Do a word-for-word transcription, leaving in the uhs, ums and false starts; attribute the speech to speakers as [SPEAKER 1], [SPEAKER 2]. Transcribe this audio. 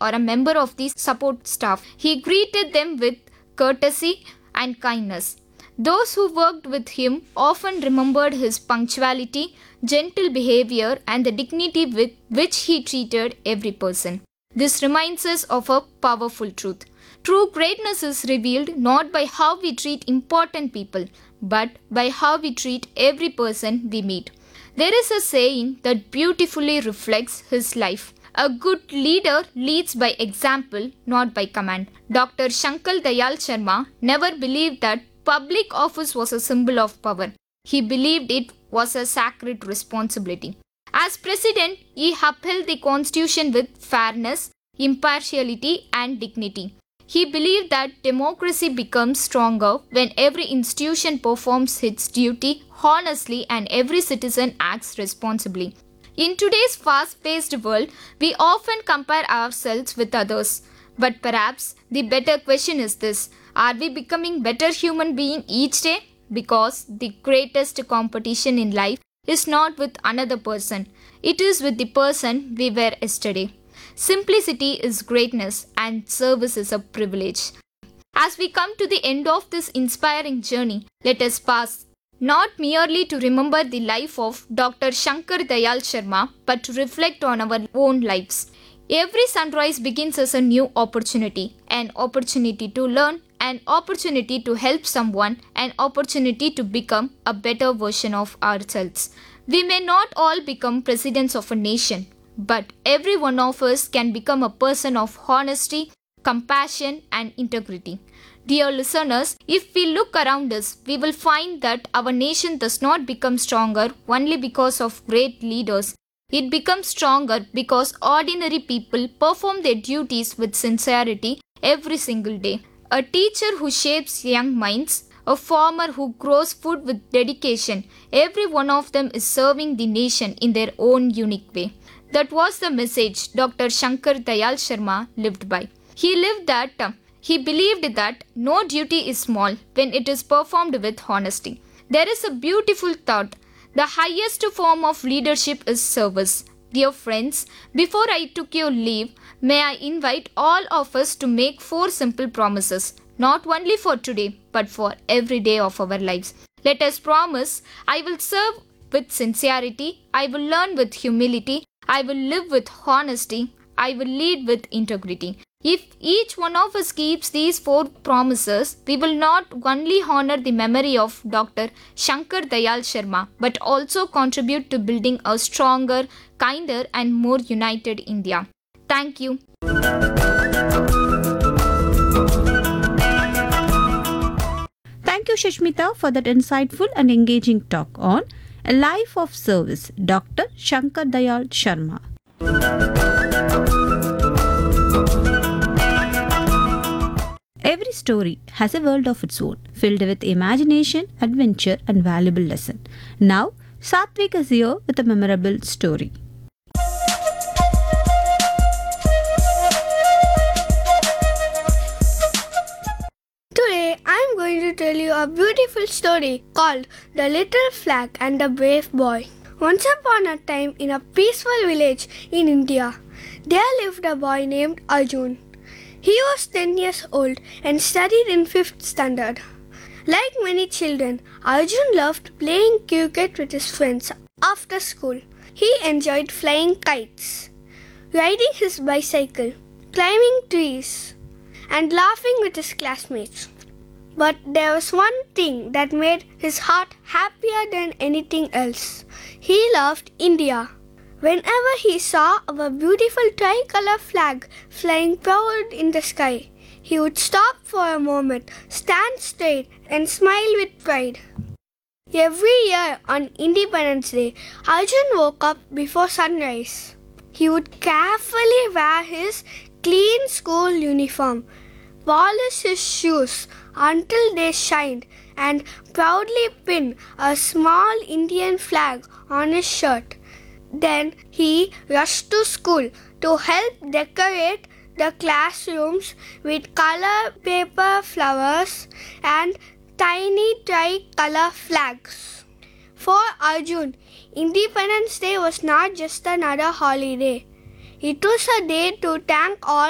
[SPEAKER 1] or a member of the support staff. He greeted them with courtesy and kindness. Those who worked with him often remembered his punctuality, gentle behavior, and the dignity with which he treated every person. This reminds us of a powerful truth. True greatness is revealed not by how we treat important people, but by how we treat every person we meet. There is a saying that beautifully reflects his life. A good leader leads by example, not by command. Doctor Shankar Dayal Sharma never believed that public office was a symbol of power. He believed it was a sacred responsibility. As president, he upheld the constitution with fairness, impartiality, and dignity. He believed that democracy becomes stronger when every institution performs its duty honestly and every citizen acts responsibly. In today's fast-paced world, we often compare ourselves with others. But perhaps the better question is this: are we becoming better human beings each day? Because the greatest competition in life is not with another person. It is with the person we were yesterday. Simplicity is greatness and service is a privilege. As we come to the end of this inspiring journey, let us pause not merely to remember the life of Doctor Shankar Dayal Sharma, but to reflect on our own lives. Every sunrise begins as a new opportunity, an opportunity to learn, an opportunity to help someone, an opportunity to become a better version of ourselves. We may not all become presidents of a nation, but every one of us can become a person of honesty, compassion, and integrity. Dear listeners, if we look around us, we will find that our nation does not become stronger only because of great leaders. It becomes stronger because ordinary people perform their duties with sincerity every single day. A teacher who shapes young minds, a farmer who grows food with dedication, every one of them is serving the nation in their own unique way. That was the message Doctor Shankar Dayal Sharma lived by. He lived that uh, he believed that no duty is small when it is performed with honesty. There is a beautiful thought. The highest form of leadership is service. Dear friends, before I took your leave, may I invite all of us to make four simple promises, not only for today, but for every day of our lives. Let us promise, I will serve with sincerity, I will learn with humility, I will live with honesty, I will lead with integrity. If each one of us keeps these four promises, we will not only honor the memory of Doctor Shankar Dayal Sharma, but also contribute to building a stronger, kinder, and more united India. Thank you.
[SPEAKER 2] Thank you, Shashmita, for that insightful and engaging talk on A Life of Service, Doctor Shankar Dayal Sharma. Every story has a world of its own, filled with imagination, adventure, and valuable lesson. Now, Satvik is here with a memorable story.
[SPEAKER 3] Today, I am going to tell you a beautiful story called The Little Flag and the Brave Boy. Once upon a time, in a peaceful village in India, there lived a boy named Arjun. He was ten years old and studied in fifth standard. Like many children, Arjun loved playing cricket with his friends after school. He enjoyed flying kites, riding his bicycle, climbing trees, and laughing with his classmates. But there was one thing that made his heart happier than anything else. He loved India. Whenever he saw our beautiful tricolour flag flying proud in the sky, he would stop for a moment, stand straight, and smile with pride. Every year on Independence Day, Arjun woke up before sunrise. He would carefully wear his clean school uniform, polish his shoes until they shined, and proudly pin a small Indian flag on his shirt. Then he rushed to school to help decorate the classrooms with color paper flowers and tiny tricolour flags. For Arjun, Independence Day was not just another holiday. It was a day to thank all